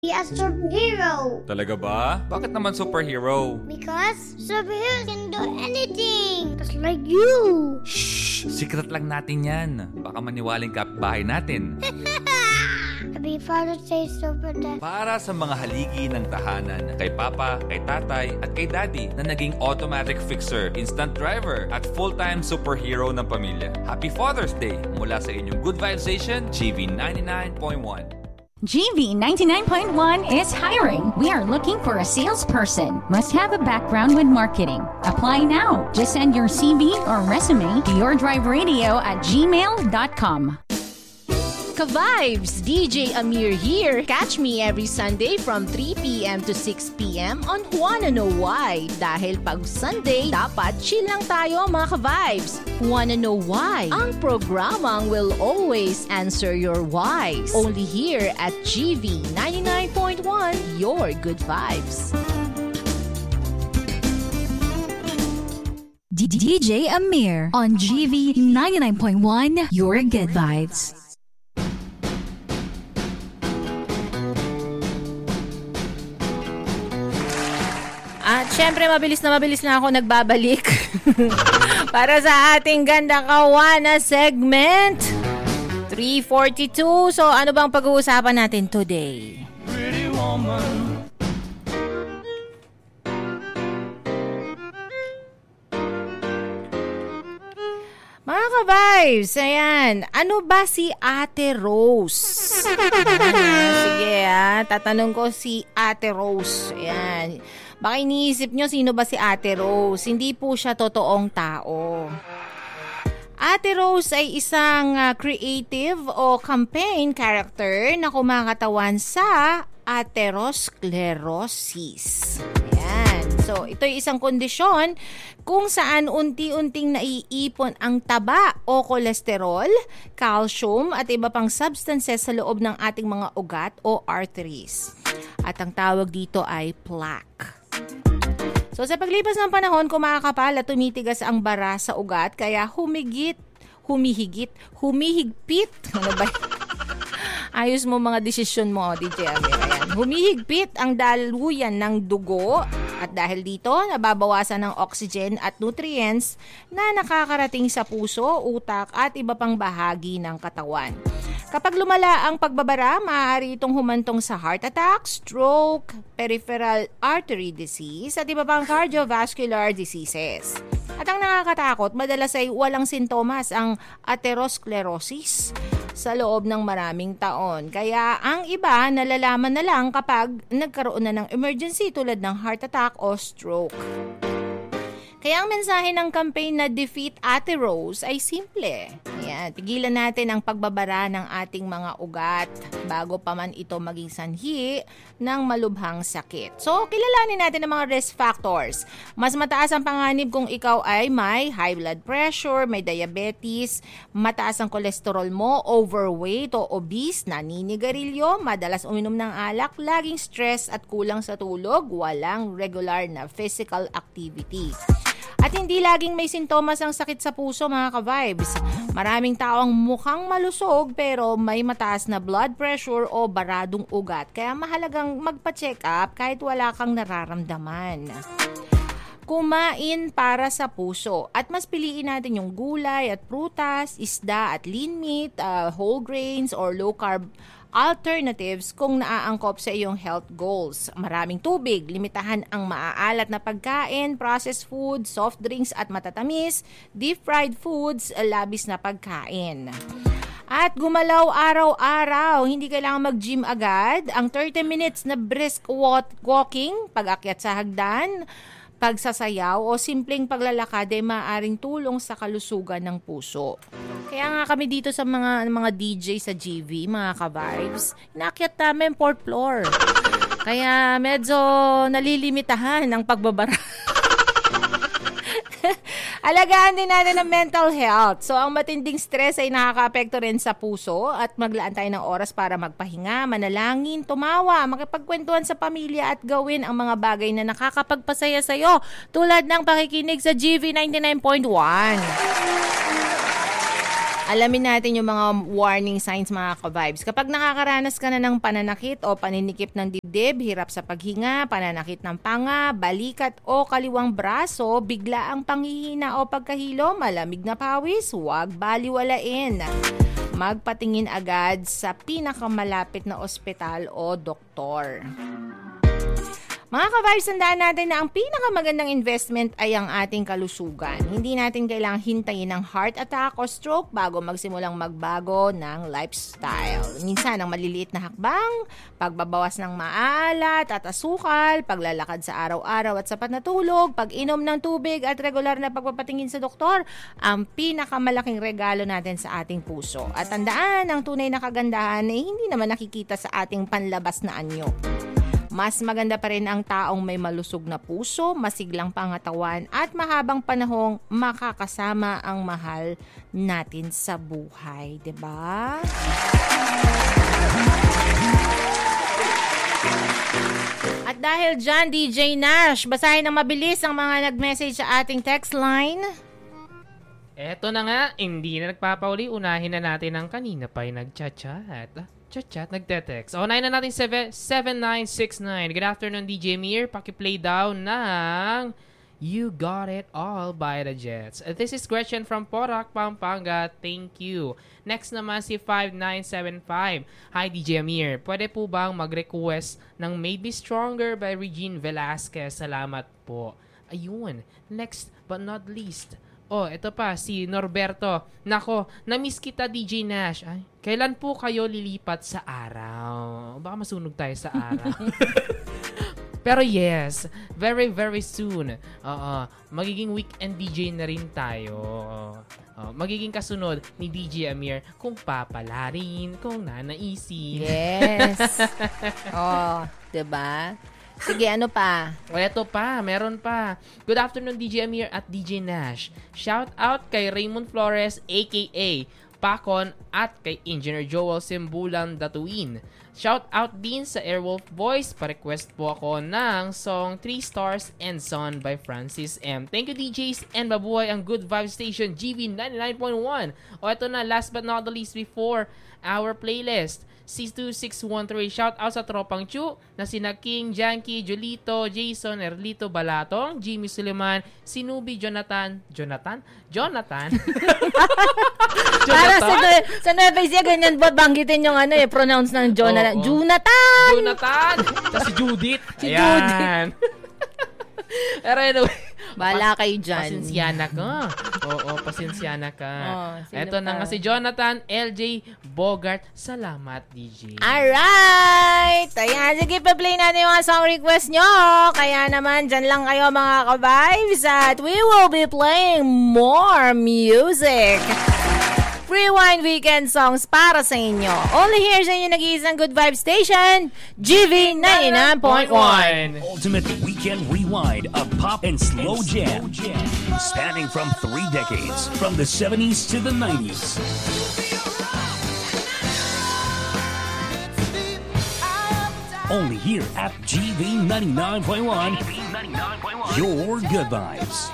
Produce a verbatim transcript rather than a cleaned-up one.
be a superhero. Talaga ba? Bakit naman superhero? Because superheroes can do anything. Just like you. Shh! Secret lang natin yan. Baka maniwaling kapitbahay natin. Happy Father's Day, Super Dad. Para sa mga haligi ng tahanan, kay Papa, kay Tatay, at kay Daddy na naging automatic fixer, instant driver, at full-time superhero ng pamilya. Happy Father's Day mula sa inyong Good Vibes Station, G V ninety-nine point one. G V ninety-nine point one is hiring. We are looking for a salesperson. Must have a background with marketing. Apply now. Just send your C V or resume to yourdriveradio at gmail dot com. Ka-Vibes! D J Amir here. Catch me every Sunday from three p.m. to six p.m. on Wanna Know Why. Dahil pag Sunday, dapat chill lang tayo mga ka-Vibes. Wanna Know Why? Ang programang will always answer your whys. Only here at G V ninety-nine point one, your good vibes. D J Amir on G V ninety-nine point one, your good vibes. At syempre, mabilis na mabilis na ako nagbabalik para sa ating ganda kawana segment three forty-two. So, ano bang pag-uusapan natin today? Pretty woman. Mga ka-vibes, ayan, ano ba si Ate Rose? Sige ah, tatanong ko si Ate Rose. Ayan. Baka iniisip nyo sino ba si Ate Rose? Hindi po siya totoong tao. Ate Rose ay isang uh, creative o campaign character na kumakatawan sa atherosclerosis. Ayan. So, ito ay isang kondisyon kung saan unti-unting naiipon ang taba o kolesterol, calcium at iba pang substances sa loob ng ating mga ugat o arteries. At ang tawag dito ay plaque. So sa paglipas ng panahon, kumakapal at tumitigas ang bara sa ugat kaya humigit, humihigit, humihigpit. Ano ba? Ayos mo mga desisyon mo, D J Amir. Ayan. Humihigpit ang daluyan ng dugo at dahil dito, nababawasan ng oxygen at nutrients na nakakarating sa puso, utak at iba pang bahagi ng katawan. Kapag lumala ang pagbabara, maaari itong humantong sa heart attack, stroke, peripheral artery disease at iba pang cardiovascular diseases. At ang nakakatakot, madalas ay walang sintomas ang atherosclerosis sa loob ng maraming taon. Kaya ang iba nalalaman na lang kapag nagkaroon na ng emergency tulad ng heart attack o stroke. Kaya ang mensahe ng campaign na Defeat Ate Rose ay simple. Ayan, pigilan natin ang pagbabara ng ating mga ugat bago pa man ito maging sanhi ng malubhang sakit. So, kilalanin natin ang mga risk factors. Mas mataas ang panganib kung ikaw ay may high blood pressure, may diabetes, mataas ang kolesterol mo, overweight o obese, naninigarilyo, madalas uminom ng alak, laging stress at kulang sa tulog, walang regular na physical activity. At hindi laging may sintomas ang sakit sa puso mga ka-vibes. Maraming tao ang mukhang malusog pero may mataas na blood pressure o baradong ugat. Kaya mahalagang magpa-check up kahit wala kang nararamdaman. Kumain para sa puso at mas piliin natin yung gulay at prutas, isda at lean meat, uh, whole grains or low carb alternatives kung naaangkop sa iyong health goals. Maraming tubig, limitahan ang maaalat na pagkain, processed food, soft drinks at matatamis, deep fried foods, labis na pagkain. At gumalaw araw-araw, hindi kailangan mag-gym agad. Ang thirty minutes na brisk walking, pag-akyat sa hagdan, pagsasayaw o simpleng paglalakad ay maaaring tulong sa kalusugan ng puso. Kaya nga kami dito sa mga mga D J sa G V, mga ka-vibes, inakyat namin fourth floor. Kaya medyo nalilimitahan ang pagbabara. Alagaan din natin ang mental health. So, ang matinding stress ay nakaka-apekto rin sa puso at maglaan tayo ng oras para magpahinga, manalangin, tumawa, makipagkwentuhan sa pamilya at gawin ang mga bagay na nakakapagpasaya sa'yo tulad ng pakikinig sa G V ninety-nine point one. Alamin natin yung mga warning signs, mga ka-vibes. Kapag nakakaranas ka na ng pananakit o paninikip ng dibdib, hirap sa paghinga, pananakit ng panga, balikat o kaliwang braso, bigla ang panghihina o pagkahilo, malamig na pawis, huwag baliwalain. Magpatingin agad sa pinakamalapit na ospital o doktor. Mga ka-vibes, tandaan natin na ang pinakamagandang investment ay ang ating kalusugan. Hindi natin kailangang hintayin ng heart attack o stroke bago magsimulang magbago ng lifestyle. Minsan, ang maliliit na hakbang, pagbabawas ng maalat at asukal, paglalakad sa araw-araw at sapat na tulog, pag-inom ng tubig at regular na pagpapatingin sa doktor, ang pinakamalaking regalo natin sa ating puso. At tandaan, ang tunay na kagandahan ay hindi naman nakikita sa ating panlabas na anyo. Mas maganda pa rin ang taong may malusog na puso, masiglang pangatawan at mahabang panahong makakasama ang mahal natin sa buhay, 'di ba? At dahil dyan, D J Nash, basahin ng mabilis ang mga nag-message sa ating text line. Eto na nga, hindi na nagpapauli, unahin na natin ang kanina pa'y nag-chat-chat. Chat-chat, nagte-text. O, unahin na natin seven nine six nine. Good afternoon, D J Mir. Paki-play down ng You Got It All by the Jets. This is Gretchen from Porac, Pampanga. Thank you. Next naman si five nine seven five. Hi, D J Amir. Pwede po bang mag-request ng Made Me Stronger by Regine Velasquez? Salamat po. Ayun. Next but not least. Oh, ito pa, si Norberto. Nako, na-miss kita, D J Nash. Ay, kailan po kayo lilipat sa araw? Baka masunog tayo sa araw. Pero yes, very, very soon. Oo, magiging weekend D J na rin tayo. Uh, magiging kasunod ni D J Amir kung papalarin, kung nanaisin. Yes. Oh, diba? Sige, ano pa? O, eto pa. Meron pa. Good afternoon, D J Amir at D J Nash. Shout out kay Raymond Flores, a k a. Pacon, at kay Engineer Joel Simbulan Datuin. Shout out din sa Airwolf Boys. Pa-request po ako ng song three Stars and Sun by Francis M. Thank you, D Js, and mabuhay ang Good Vibe Station, G V ninety-nine point one. O, eto na. Last but not the least, before our playlist, six two six one three. Shout out sa Tropang Chu na sina King, Janky, Julito, Jason, Erlito Balatong, Jimmy Suleman, Sinubi, Jonathan, Jonathan? Jonathan? Para sa, sa Nueva Ecija, ganyan ba banggitin yung ano eh, pronounce ng Jonathan. Oh, oh. Jonathan! Jonathan! Tapos si Judith. Si Ayan. Judith. Pero anyway, Bala kayo dyan. Pasensyana ka. Oo, pasensyana ka. Oh, Eto na nga si Jonathan L J Bogart. Salamat, D J. Alright! Ayan, sige, pa-play natin yung mga song request nyo. Kaya naman, dyan lang kayo mga ka-vibes at we will be playing more music. Rewind Weekend songs para sa inyo. Only here sa inyo nag-iisang Good Vibe Station, G V ninety-nine point one. Ultimate Weekend Rewind of pop and slow jam. Spanning from three decades, from the seventies to the nineties. Only here at G V ninety-nine point one. Your Good Vibes.